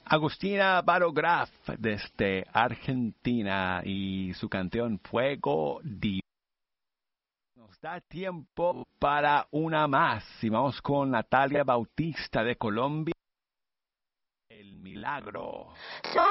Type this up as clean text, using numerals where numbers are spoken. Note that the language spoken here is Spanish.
Agustina Barograf desde Argentina y su canción Fuego Divino. Nos da tiempo para una más y vamos con Natalia Bautista de Colombia. El Milagro.